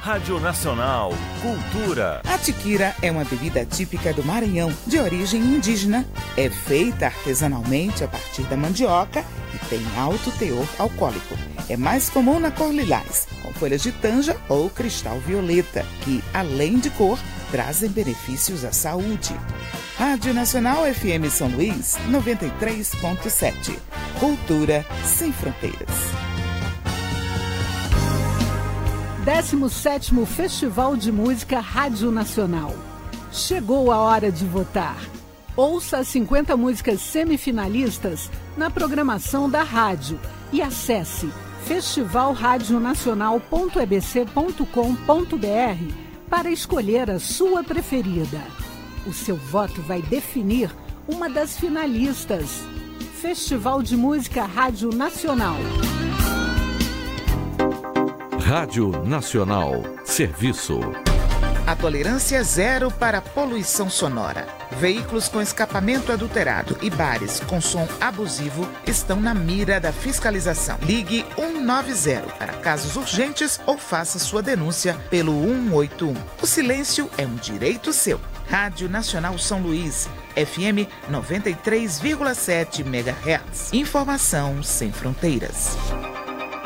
Rádio Nacional, Cultura. A tiquira é uma bebida típica do Maranhão, de origem indígena. É feita artesanalmente a partir da mandioca e tem alto teor alcoólico. É mais comum na cor lilás, com folhas de tanja ou cristal violeta, que, além de cor, trazem benefícios à saúde. Rádio Nacional FM São Luís, 93.7. Cultura sem fronteiras. 17º Festival de Música Rádio Nacional. Chegou a hora de votar. Ouça as 50 músicas semifinalistas na programação da rádio e acesse festivalradionacional.ebc.com.br para escolher a sua preferida. O seu voto vai definir uma das finalistas. Festival de Música Rádio Nacional. Rádio Nacional. Serviço. A tolerância zero para poluição sonora. Veículos com escapamento adulterado e bares com som abusivo estão na mira da fiscalização. Ligue 190 para casos urgentes ou faça sua denúncia pelo 181. O silêncio é um direito seu. Rádio Nacional São Luís, FM 93,7 MHz. Informação sem fronteiras.